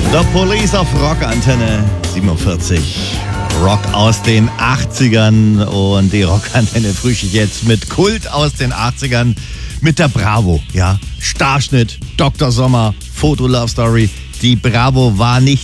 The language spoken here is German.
The Police auf Rockantenne 47. Rock aus den 80ern und die Rockantenne frühstückt jetzt mit Kult aus den 80ern mit der Bravo, ja. Starschnitt, Dr. Sommer, Foto Love Story. Die Bravo war nicht